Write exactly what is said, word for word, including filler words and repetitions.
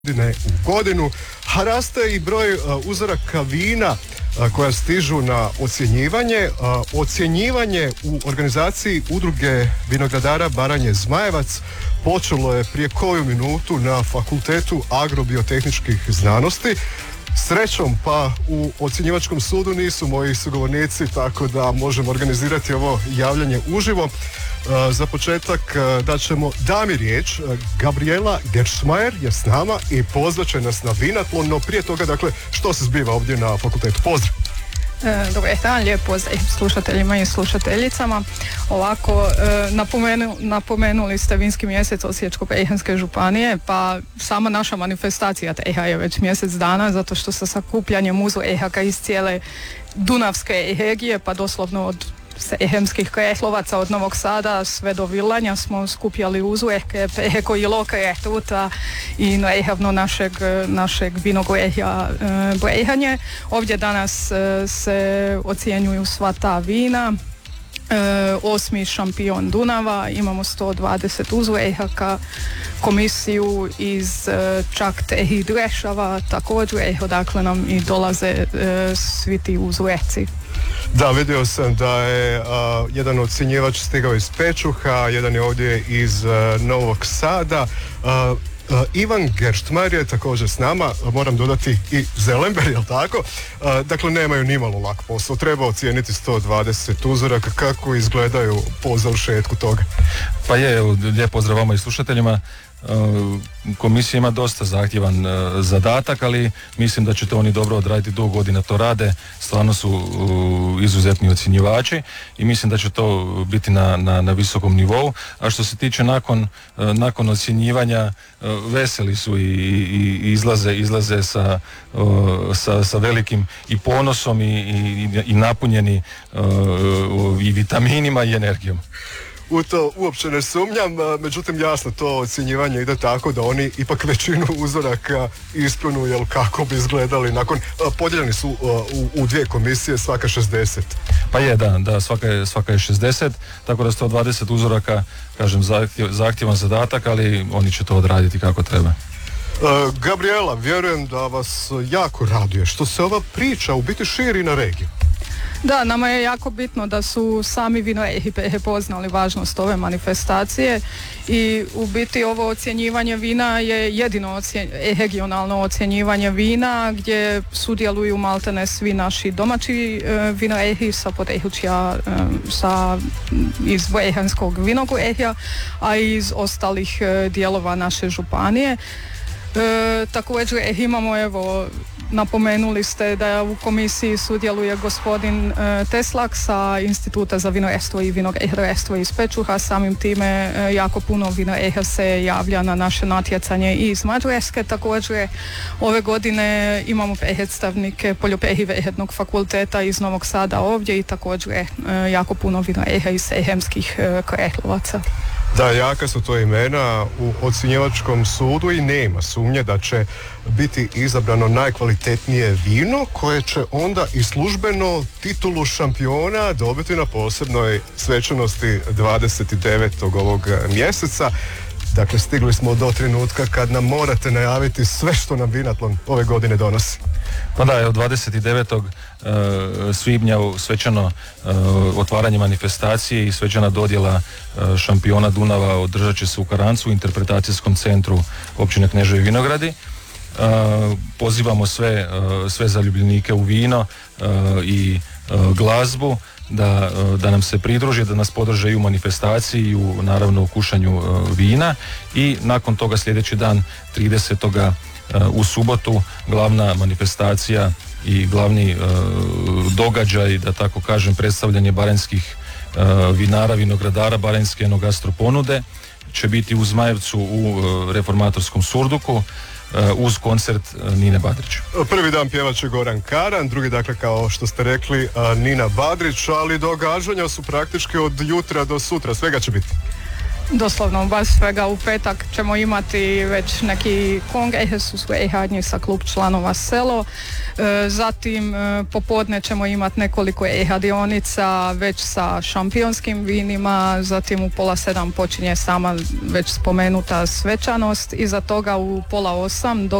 godine u godinu, a raste i broj uh, uzoraka vina uh, koja stižu na ocjenjivanje. Uh, ocjenjivanje u organizaciji Udruge vinogradara Baranje Zmajevac počelo je prije koju minutu na Fakultetu agrobiotehničkih znanosti. Srećom pa u ocjenjivačkom sudu nisu moji sugovornici, tako da možemo organizirati ovo javljanje uživo. Uh, za početak uh, da ćemo dami riječ. uh, Gabriela Gerstmajer je s nama i pozvaće nas na vinatlon, no prije toga, dakle, što se zbiva ovdje na fakultetu? Pozdrav! E, dobar dan, lijep pozdrav slušateljima i slušateljicama. Ovako, e, napomenu, napomenuli ste vinski mjesec Osječko-baranjske županije, pa sama naša manifestacija E H A je već mjesec dana, zato što sa sakupljanjem uzu E H A iz cijele Dunavske regije, pa doslovno od ehemskih kretlovaca od Novog Sada sve do Vilanja smo skupljali uzorke preko i loka tuta i naravno našeg, našeg vinogorja e, Brejhanje. Ovdje danas e, se ocjenjuju sva ta vina. E, osmi šampion Dunava, imamo sto dvadeset uzoraka, komisiju iz e, čak treh država također, odakle nam i dolaze e, svi ti uzorci. Da, vidio sam da je uh, jedan ocjenjivač stigao iz Pečuha, jedan je ovdje iz uh, Novog Sada. Uh, Uh, Ivan Gerstmajer je također s nama, moram dodati i Zelember, jel tako? Uh, dakle, nemaju nimalo lak posao, treba ocijeniti sto dvadeset uzoraka. Kako izgledaju po završetku toga? Pa je, lijep pozdrav vama i slušateljima. Komisija ima dosta zahtjevan uh, zadatak, ali mislim da će to oni dobro odraditi, dugo godina to rade, stvarno su uh, izuzetni ocjenjivači i mislim da će to biti na, na, na visokom nivou. A što se tiče nakon, uh, nakon ocjenjivanja, uh, veseli su i, i, i izlaze, izlaze sa, uh, sa, sa velikim i ponosom i, i, i napunjeni uh, i vitaminima i energijom. U to uopće ne sumnjam, međutim jasno, to ocjenjivanje ide tako da oni ipak većinu uzoraka ispunu, jel, kako bi izgledali nakon, podijeljeni su u, u dvije komisije, svaka šezdeset. Pa je, da, da, svaka je, svaka je šezdeset, tako da sto dvadeset uzoraka, kažem, zahtjev, zahtjevan zadatak, ali oni će to odraditi kako treba. Uh, Gabriela, vjerujem da vas jako raduje što se ova priča u biti širi na regiju. Da, nama je jako bitno da su sami vinogradari prepoznali važnost ove manifestacije i u biti ovo ocjenjivanje vina je jedino ocjen, regionalno ocjenjivanje vina gdje sudjeluju maltene svi naši domaći e, vinogradari sa područja e, sa, iz Brejhanskog vinogorja, a i iz ostalih e, dijelova naše županije. E, također imamo, evo, napomenuli ste da u komisiji sudjeluje gospodin e, Teslak sa Instituta za vinogradarstvo i vinogradarstvo iz Pečuha. Samim time e, jako puno vinogradara se javlja na naše natjecanje i iz Mađarske. Također ove godine imamo predstavnike Poljoprivrednog fakulteta iz Novog Sada ovdje i također e, jako puno vinogradara iz ehemskih e, kretlovaca. Da, jaka su to imena u ocjenjivačkom sudu i nema sumnje da će biti izabrano najkvalitetnije vino koje će onda i službeno titulu šampiona dobiti na posebnoj svečanosti dvadeset devetog ovog mjeseca. Dakle, stigli smo do trenutka kad nam morate najaviti sve što nam vinatlon ove godine donosi. Pa da, evo dvadeset devetog svibnja svečano uh, otvaranje manifestacije i svečana dodjela uh, šampiona Dunava održat će se u Karancu u interpretacijskom centru općine Kneževi Vinogradi. Uh, pozivamo sve, uh, sve zaljubljenike u vino uh, i uh, glazbu da, uh, da nam se pridruže, da nas podrže i u manifestaciji i u, naravno, u kušanju uh, vina i nakon toga sljedeći dan tridesetog u subotu glavna manifestacija i glavni uh, događaj, da tako kažem, predstavljanje baranjskih uh, vinara, vinogradara, baranjske enogastroponude će biti u Zmajevcu u uh, reformatorskom surduku uh, uz koncert uh, Nine Badrić. Prvi dan pjevat će Goran Karan, drugi, dakle, kao što ste rekli, uh, Nina Badrić, ali događanja su praktički od jutra do sutra, svega će biti. Doslovno, baš svega u petak ćemo imati već neki kong ehesus ehadnji sa klub članova selo. E, zatim e, popodne ćemo imati nekoliko ehadionica već sa šampionskim vinima, zatim u pola sedam počinje sama već spomenuta svečanost, iza toga u pola osam